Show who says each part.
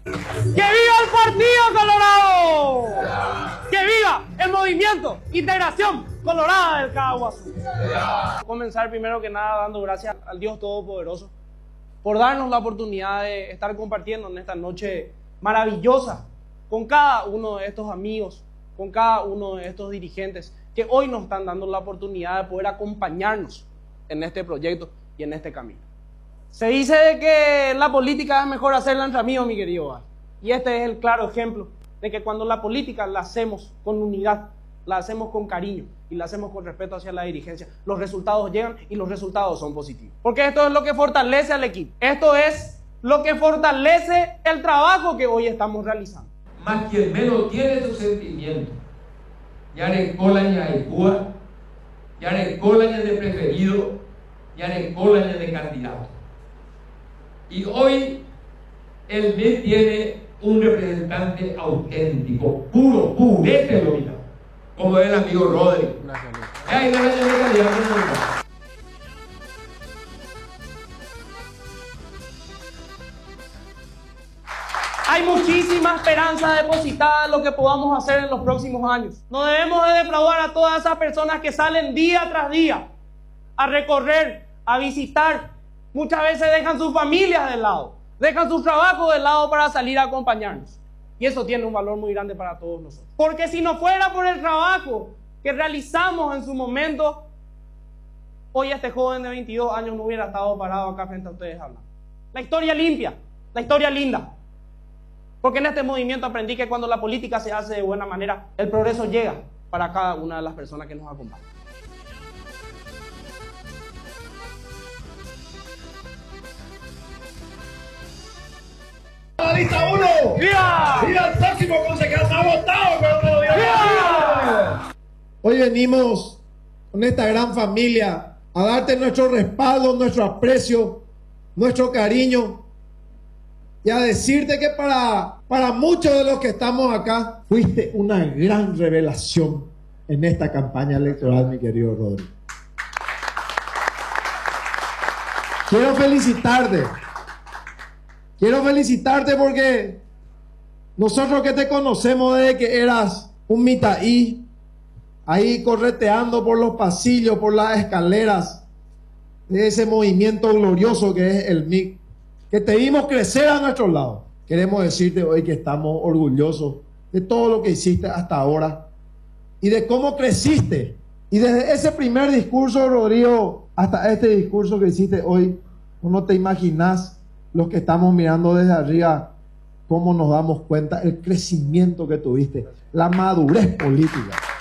Speaker 1: ¡Que viva el Partido Colorado! ¡Que viva el movimiento Integración Colorada del Caaguazú! Comenzar primero que nada dando gracias al Dios Todopoderoso por darnos la oportunidad de estar compartiendo en esta noche maravillosa con cada uno de estos amigos, con cada uno de estos dirigentes que hoy nos están dando la oportunidad de poder acompañarnos en este proyecto y en este camino. Se dice de que la política es mejor hacerla entre amigos, mi querido Val. Y este es el claro ejemplo de que cuando la política la hacemos con unidad, la hacemos con cariño y la hacemos con respeto hacia la dirigencia, los resultados llegan y los resultados son positivos. Porque esto es lo que fortalece al equipo. Esto es lo que fortalece el trabajo que hoy estamos realizando.
Speaker 2: Más quien menos tiene su sentimiento. Ya le colan ya de Cuba, ya le colan ya de preferido, ya le colan ya de candidato. Y hoy el MIC tiene un representante auténtico, puro, purete lo mira, como es el amigo Rodri.
Speaker 1: Hay muchísima esperanza depositada en lo que podamos hacer en los próximos años. No debemos de defraudar a todas esas personas que salen día tras día a recorrer, a visitar. Muchas veces dejan sus familias de lado, dejan sus trabajos de lado para salir a acompañarnos. Y eso tiene un valor muy grande para todos nosotros. Porque si no fuera por el trabajo que realizamos en su momento, hoy este joven de 22 años no hubiera estado parado acá frente a ustedes hablando. La historia limpia, la historia linda. Porque en este movimiento aprendí que cuando la política se hace de buena manera, el progreso llega para cada una de las personas que nos acompañan.
Speaker 3: La lista 1.
Speaker 1: ¡Viva!
Speaker 3: ¡Viva el próximo concejal! ¡Está votado! ¡Viva! Hoy venimos con esta gran familia a darte nuestro respaldo, nuestro aprecio, nuestro cariño y a decirte que para muchos de los que estamos acá fuiste una gran revelación en esta campaña electoral, mi querido Rodri. Quiero felicitarte. Quiero felicitarte porque nosotros que te conocemos desde que eras un mitaí, ahí correteando por los pasillos, por las escaleras de ese movimiento glorioso que es el MIC, que te vimos crecer a nuestro lado. Queremos decirte hoy que estamos orgullosos de todo lo que hiciste hasta ahora y de cómo creciste. Y desde ese primer discurso, Rodrigo, hasta este discurso que hiciste hoy, no te imaginas los que estamos mirando desde arriba, cómo nos damos cuenta el crecimiento que tuviste, la madurez política.